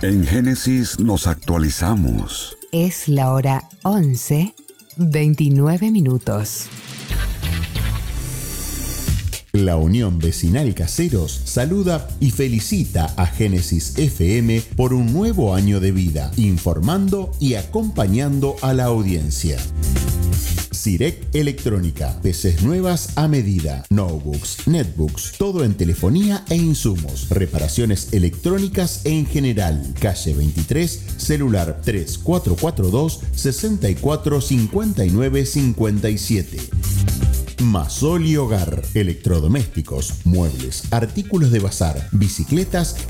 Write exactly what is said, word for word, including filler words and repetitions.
En Génesis nos actualizamos. Es la hora once, veintinueve minutos. La Unión Vecinal Caseros saluda y felicita a Génesis F M por un nuevo año de vida, informando y acompañando a la audiencia. Sirec Electrónica, P Cs nuevas a medida, notebooks, netbooks, todo en telefonía e insumos, reparaciones electrónicas en general. Calle veintitrés, celular tres cuatro cuatro dos, seis cuatro cinco nueve cinco siete. Masol y Hogar, electrodomésticos, muebles, artículos de bazar, bicicletas